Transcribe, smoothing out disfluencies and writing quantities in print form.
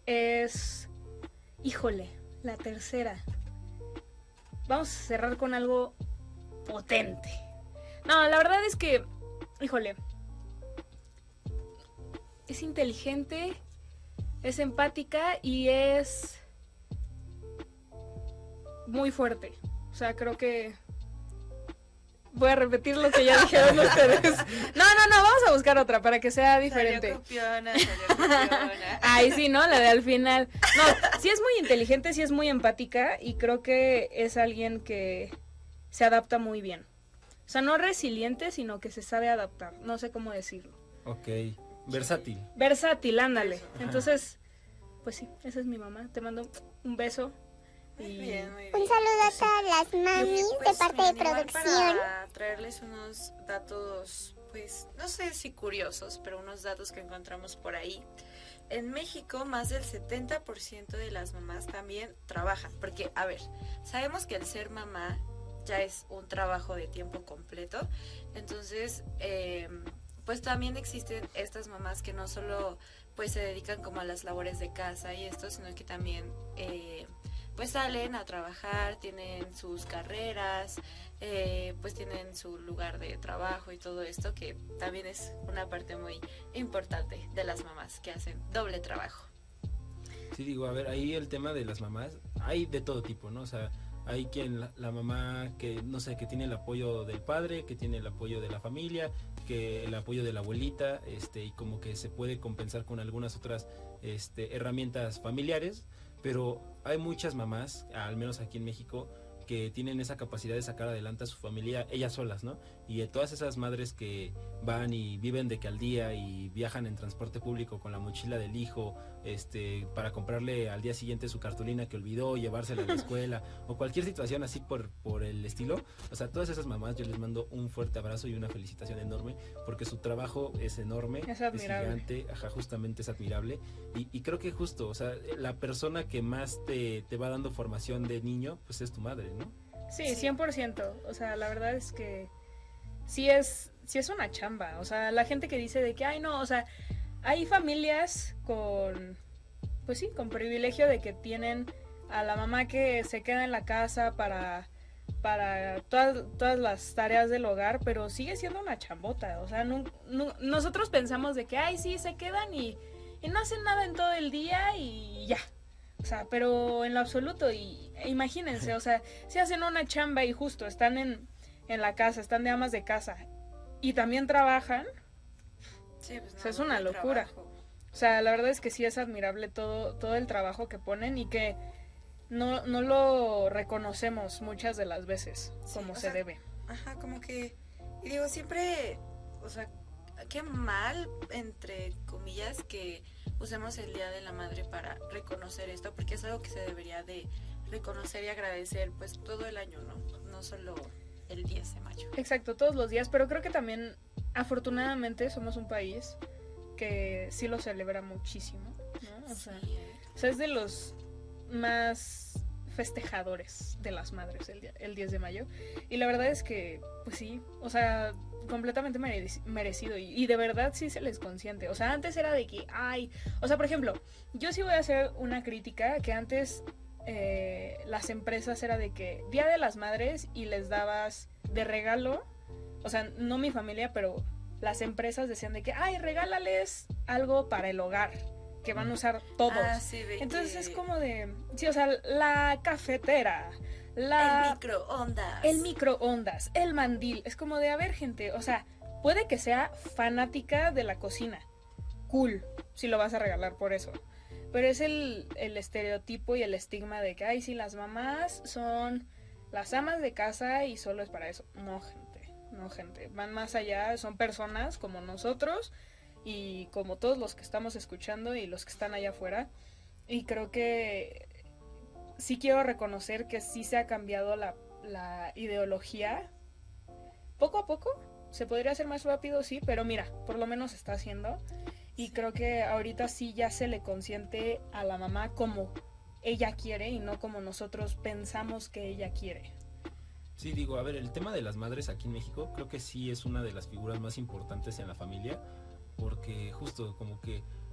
es, híjole, la tercera. Vamos a cerrar con algo potente. No, la verdad es que, híjole, es inteligente, es empática y es muy fuerte. O sea, creo que voy a repetir lo que ya dijeron ustedes. No, vamos a buscar otra para que sea diferente. Salió copiona. Ay, sí, ¿no? La de al final. No, sí es muy inteligente, sí es muy empática y creo que es alguien que se adapta muy bien. O sea, no resiliente, sino que se sabe adaptar. No sé cómo decirlo. Ok, versátil. Versátil, ándale. Eso. Entonces, pues sí, esa es mi mamá. Te mando un beso. Muy bien. Un saludo a todas las mamis de parte de igual producción. para traerles unos datos, pues, no sé si curiosos, pero unos datos que encontramos por ahí. En México, más del 70% de las mamás también trabajan. Porque, a ver, sabemos que el ser mamá ya es un trabajo de tiempo completo. Entonces, pues también existen estas mamás que no solo pues se dedican como a las labores de casa y esto, sino que también pues salen a trabajar, tienen sus carreras, pues tienen su lugar de trabajo y todo esto, que también es una parte muy importante de las mamás que hacen doble trabajo. Sí, digo, a ver, ahí el tema de las mamás, hay de todo tipo, ¿no? O sea, hay quien, la mamá que, no sé, que tiene el apoyo del padre, que tiene el apoyo de la familia, que el apoyo de la abuelita, y como que se puede compensar con algunas otras, herramientas familiares, pero hay muchas mamás, al menos aquí en México, que tienen esa capacidad de sacar adelante a su familia ellas solas, ¿no? Y de todas esas madres que van y viven de que al día y viajan en transporte público con la mochila del hijo, para comprarle al día siguiente su cartulina que olvidó, llevársela a la escuela, o cualquier situación así por el estilo. O sea, todas esas mamás yo les mando un fuerte abrazo y una felicitación enorme, porque su trabajo es enorme, Es admirable. gigante, justamente es admirable, y creo que justo, o sea, la persona que más te va dando formación de niño, pues es tu madre, ¿no? Sí, 100%. O sea, la verdad es que sí es una chamba. O sea, la gente que dice de que, ay, no, o sea, hay familias con, pues sí, con privilegio de que tienen a la mamá que se queda en la casa para todas las tareas del hogar, pero sigue siendo una chambota. O sea, nosotros pensamos de que, ay, sí, se quedan y no hacen nada en todo el día y ya. O sea, pero en lo absoluto, y imagínense, o sea, si hacen una chamba y justo están en la casa, están de amas de casa y también trabajan, Sí, pues o sea, es no una hay locura. trabajo. O sea, la verdad es que sí es admirable todo el trabajo que ponen y que no lo reconocemos muchas de las veces como Sí, se debe. Ajá, como que, y digo, siempre, o sea, qué mal, entre comillas, que usemos el Día de la Madre para reconocer esto, porque es algo que se debería de reconocer y agradecer pues todo el año, ¿no? No solo el 10 de mayo. Exacto, todos los días, pero creo que también afortunadamente somos un país que sí lo celebra muchísimo, ¿no? O sea, es de los más festejadores de las madres el 10 de mayo. Y la verdad es que, pues sí, o sea, completamente merecido. Y de verdad sí se les consiente. O sea, antes era de que, ay, o sea, por ejemplo, yo sí voy a hacer una crítica que antes las empresas era de que Día de las Madres y les dabas de regalo, o sea, no mi familia, pero las empresas decían de que, ay, regálales algo para el hogar que van a usar todos. Ah, sí, de Entonces que es como de, sí, o sea, la cafetera, el el microondas, el mandil, es como de, a ver, gente, o sea, puede que sea fanática de la cocina, cool, si lo vas a regalar por eso, pero es el estereotipo y el estigma de que, ay, sí, las mamás son las amas de casa y solo es para eso. No, gente, van más allá, son personas como nosotros y como todos los que estamos escuchando y los que están allá afuera, y creo que sí quiero reconocer que sí se ha cambiado la ideología poco a poco. Se podría hacer más rápido, sí, pero mira, por lo menos se está haciendo. Y creo que ahorita sí ya se le consiente a la mamá como ella quiere y no como nosotros pensamos que ella quiere. Sí, digo, a ver, el tema de las madres aquí en México creo que sí es una de las figuras más importantes en la familia, porque justo como que